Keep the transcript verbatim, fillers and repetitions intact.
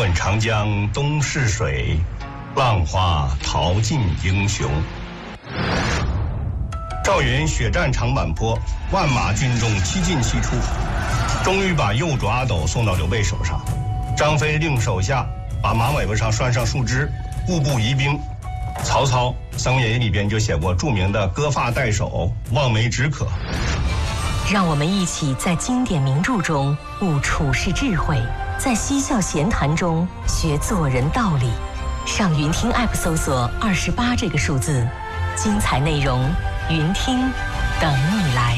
问长江东逝水，浪花淘尽英雄。赵云血战长坂坡，万马军中七进七出，终于把右主阿斗送到刘备手上。张飞令手下把马尾巴上拴上树枝，步步疑兵。曹操《三国演义》里边就写过著名的割发代首，望梅止渴。 让我们一起在经典名著中悟处世智慧，在嬉笑闲谈中学做人道理。上云听 App 搜索二十八这个数字，精彩内容云听等你来。